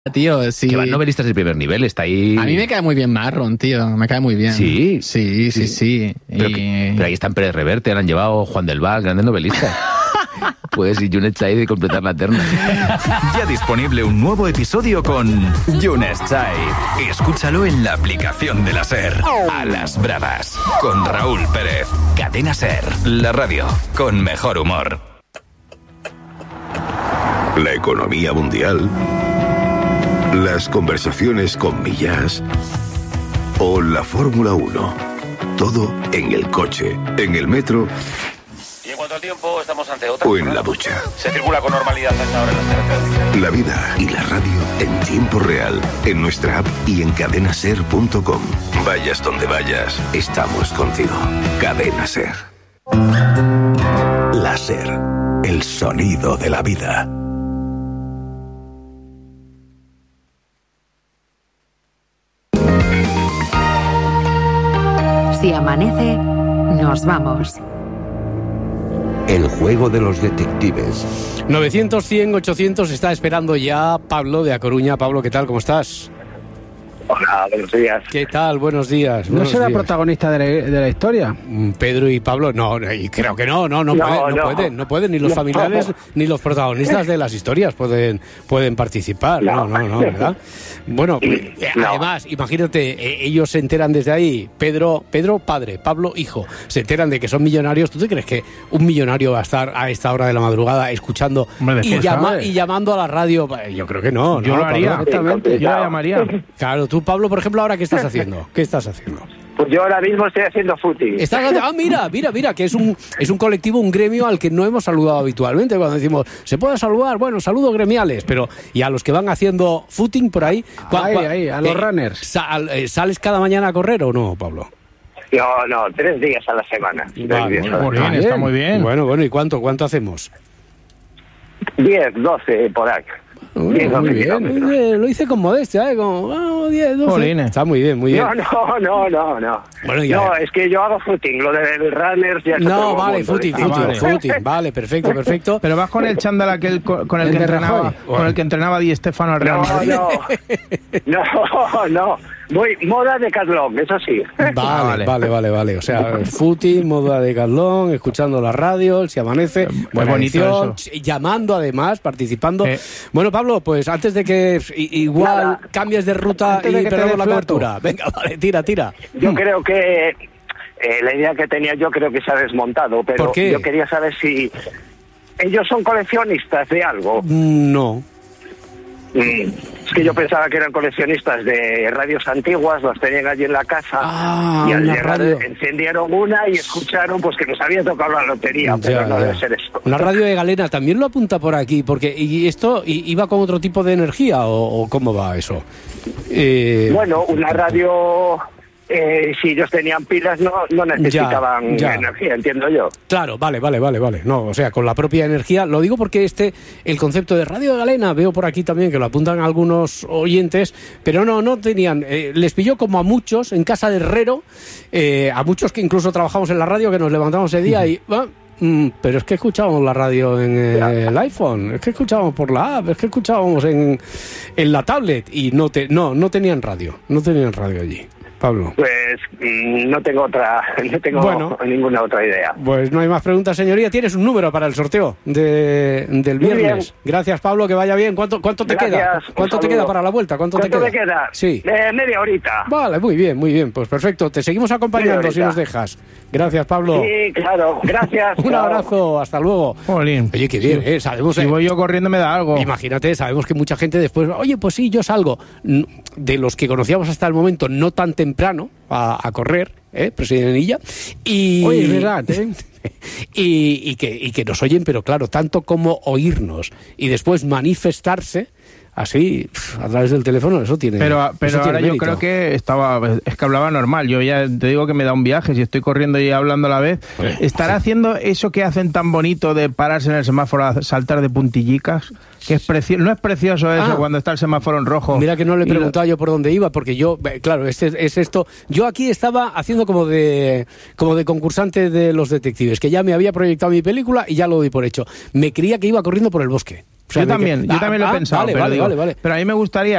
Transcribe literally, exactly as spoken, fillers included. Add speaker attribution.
Speaker 1: Tío, sí.
Speaker 2: Que van novelistas de primer nivel, está ahí...
Speaker 1: A mí me cae muy bien Marron, tío, me cae muy bien.
Speaker 2: ¿Sí?
Speaker 1: Sí, sí, sí. sí.
Speaker 2: Pero,
Speaker 1: y...
Speaker 2: que, pero ahí están Pérez Reverte, han llevado Juan del Val, grandes novelistas. Puedes ir Yunes Chai de completar la terna.
Speaker 3: Ya disponible un nuevo episodio con Yunes Chai. Escúchalo en la aplicación de la SER. A las bravas, con Raúl Pérez. Cadena SER, la radio con mejor humor.
Speaker 4: La economía mundial, las conversaciones con Millás o la Fórmula uno. Todo en el coche, en el metro.
Speaker 5: Y en cuanto al tiempo, estamos ante otra.
Speaker 4: O en la ducha.
Speaker 5: Se circula con normalidad a esta hora en las carreteras.
Speaker 4: La vida y la radio en tiempo real, en nuestra app y en cadena ser punto com. Vayas donde vayas, estamos contigo. Cadena SER. La SER, el sonido de la vida.
Speaker 6: Si amanece, nos vamos.
Speaker 7: El juego de los detectives.
Speaker 8: novecientos, cien, ochocientos está esperando ya Pablo de A Coruña. Pablo, ¿qué tal? ¿Cómo estás?
Speaker 9: Hola, buenos días.
Speaker 8: ¿Qué tal? Buenos días.
Speaker 10: ¿No
Speaker 8: buenos
Speaker 10: será
Speaker 8: días.
Speaker 10: protagonista de la, de la historia?
Speaker 8: Pedro y Pablo, no, y creo que no, no, no,
Speaker 9: No,
Speaker 8: pueden, no,
Speaker 9: no.
Speaker 8: pueden, no pueden, ni los
Speaker 9: No.
Speaker 8: familiares ni los protagonistas de las historias pueden, pueden participar. No, no, no, ¿verdad? Bueno, eh,
Speaker 9: No.
Speaker 8: además, imagínate, eh, ellos se enteran desde ahí, Pedro, Pedro padre, Pablo hijo, se enteran de que son millonarios. ¿Tú te crees que un millonario va a estar a esta hora de la madrugada escuchando
Speaker 10: Hombre,
Speaker 8: y,
Speaker 10: después
Speaker 8: llama,
Speaker 10: sabe.
Speaker 8: y llamando a la radio? Yo creo que no,
Speaker 10: Yo
Speaker 8: ¿no,
Speaker 10: lo haría,
Speaker 8: Pablo?
Speaker 10: exactamente. Yo la llamaría.
Speaker 8: Claro, tú, Pablo, por ejemplo, ahora ¿qué estás haciendo? ¿Qué estás haciendo?
Speaker 9: Pues yo ahora mismo estoy haciendo footing.
Speaker 8: Estás, ah, mira, mira, mira, que es un es un colectivo, un gremio al que no hemos saludado habitualmente. Cuando decimos, ¿se puede saludar? Bueno, saludos gremiales, pero y a los que van haciendo footing por ahí. ¿cuá-
Speaker 10: Ahí,
Speaker 8: cuá-
Speaker 10: ahí, a los runners.
Speaker 8: sal- eh, ¿Sales cada mañana a correr o no, Pablo?
Speaker 9: No, no, tres días a la semana. Tres
Speaker 8: Vale,
Speaker 9: días a la
Speaker 10: muy
Speaker 9: semana.
Speaker 10: bien, está muy bien.
Speaker 8: Bueno, bueno, ¿y cuánto, cuánto hacemos?
Speaker 9: Diez, doce por ahí.
Speaker 8: Bueno,
Speaker 9: Diez,
Speaker 8: muy
Speaker 9: doce
Speaker 8: bien,
Speaker 9: kilómetros.
Speaker 8: eh, lo hice con modestia, ¿eh? Como, ah, diez, doce.
Speaker 10: Jolines.
Speaker 8: Está muy bien, muy bien.
Speaker 9: No, no, no, no, no.
Speaker 8: Bueno, ya-
Speaker 9: No, es que yo hago footing, lo del runners ya es
Speaker 8: No,
Speaker 9: otro
Speaker 8: vale,
Speaker 9: mundo,
Speaker 8: footing,
Speaker 9: digamos.
Speaker 8: footing,
Speaker 10: vale.
Speaker 8: footing, vale, perfecto, perfecto.
Speaker 10: Pero vas con el chándal aquel co- con el,
Speaker 8: El
Speaker 10: que
Speaker 8: de
Speaker 10: entrenaba,
Speaker 8: Rajoy.
Speaker 10: con el que entrenaba Di Stéfano al Real
Speaker 9: No,
Speaker 10: Madrid.
Speaker 9: no, no, no. Voy moda de Decathlon, eso sí.
Speaker 8: Vale,
Speaker 10: vale.
Speaker 8: vale, vale, vale. O sea, footing, moda de Decathlon, escuchando la radio, si amanece, buena
Speaker 10: bonito
Speaker 8: edición, llamando además, participando.
Speaker 10: Eh.
Speaker 8: Bueno, Pablo, pues antes de que i- igual
Speaker 9: Nada.
Speaker 8: cambies de ruta
Speaker 10: Antes
Speaker 8: y
Speaker 10: de que te
Speaker 8: perdamos
Speaker 10: dé
Speaker 8: la
Speaker 10: flato.
Speaker 8: cobertura. Venga, vale, tira, tira.
Speaker 9: Yo creo que eh, la idea que tenía yo creo que se ha desmontado, pero
Speaker 8: ¿Por qué?
Speaker 9: yo quería saber si ellos son coleccionistas de algo.
Speaker 8: No.
Speaker 9: Mm, Es que yo pensaba que eran coleccionistas de radios antiguas, los tenían allí en la casa
Speaker 8: Ah,
Speaker 9: y al
Speaker 8: una
Speaker 9: llegar
Speaker 8: radio.
Speaker 9: encendieron una y escucharon pues que nos había tocado la lotería, pero
Speaker 8: Ya,
Speaker 9: no
Speaker 8: ya.
Speaker 9: debe ser eso.
Speaker 8: Una radio de Galena también lo apunta por aquí, porque ¿y esto i- iba con otro tipo de energía o, o cómo va eso? Eh,
Speaker 9: Bueno, una radio, eh, si ellos tenían pilas no, no necesitaban
Speaker 8: Ya, ya.
Speaker 9: energía, entiendo yo.
Speaker 8: Claro, vale, vale, vale, vale. No, o sea, con la propia energía. Lo digo porque este, el concepto de Radio de Galena, veo por aquí también que lo apuntan algunos oyentes, pero no, no tenían. Eh, les pilló como a muchos en casa de Herrero, eh, a muchos que incluso trabajamos en la radio, que nos levantamos ese día y. ah, mm, pero es que escuchábamos la radio en eh, el iPhone, es que escuchábamos por la app, es que escuchábamos en, en la tablet y no, te, no, no tenían radio, no tenían radio allí. Pablo.
Speaker 9: Pues mm, no tengo otra, no tengo
Speaker 8: Bueno.
Speaker 9: ninguna otra idea.
Speaker 8: Pues no hay más preguntas, señoría. Tienes un número para el sorteo de, del
Speaker 9: Muy
Speaker 8: viernes.
Speaker 9: bien.
Speaker 8: Gracias, Pablo, que vaya bien. ¿Cuánto, cuánto te
Speaker 9: Gracias,
Speaker 8: queda?
Speaker 9: un
Speaker 8: ¿Cuánto te
Speaker 9: saludo.
Speaker 8: queda para la vuelta? ¿Cuánto,
Speaker 9: ¿Cuánto
Speaker 8: te
Speaker 9: me
Speaker 8: queda?
Speaker 9: queda?
Speaker 8: Sí.
Speaker 9: Eh, media horita.
Speaker 8: Vale, muy bien, muy bien. Pues perfecto. Te seguimos acompañando
Speaker 9: Media
Speaker 8: si
Speaker 9: horita.
Speaker 8: nos dejas. Gracias, Pablo.
Speaker 9: Sí, claro. Gracias.
Speaker 8: Un
Speaker 9: Chao.
Speaker 8: abrazo. Hasta luego.
Speaker 10: Jolín.
Speaker 8: Oye, qué bien, ¿eh? Sabemos...
Speaker 10: Si
Speaker 8: eh,
Speaker 10: voy yo corriendo me da algo.
Speaker 8: Imagínate, sabemos que mucha gente después, oye, pues sí, yo salgo. N- De los que conocíamos hasta el momento, no tan temprano a, a correr, ¿eh? Presidenilla. Y,
Speaker 10: Oye, es verdad, ¿eh?
Speaker 8: y, y, que, y que nos oyen, pero claro, tanto como oírnos y después manifestarse, así, pf, a través del teléfono, eso tiene
Speaker 10: Pero,
Speaker 8: eso
Speaker 10: pero
Speaker 8: tiene
Speaker 10: ahora yo
Speaker 8: mérito.
Speaker 10: creo que estaba, es que hablaba normal. Yo ya te digo que me da un viaje si estoy corriendo y hablando a la vez.
Speaker 8: Pues,
Speaker 10: ¿Estará haciendo eso que hacen tan bonito de pararse en el semáforo a saltar de puntillicas? Que es preci- no es precioso eso
Speaker 8: Ah.
Speaker 10: cuando está el semáforo en rojo.
Speaker 8: Mira que no le
Speaker 10: Y lo-
Speaker 8: preguntaba yo por dónde iba, porque yo, eh, claro, este, es esto. Yo aquí estaba haciendo como de como de concursante de los detectives, que ya me había proyectado mi película y ya lo doy por hecho. Me creía que iba corriendo por el bosque. O sea,
Speaker 10: yo
Speaker 8: de
Speaker 10: también,
Speaker 8: que-
Speaker 10: yo
Speaker 8: Ah,
Speaker 10: también lo
Speaker 8: ah,
Speaker 10: he pensado,
Speaker 8: vale,
Speaker 10: pero,
Speaker 8: vale,
Speaker 10: digo,
Speaker 8: vale, vale.
Speaker 10: pero a mí me gustaría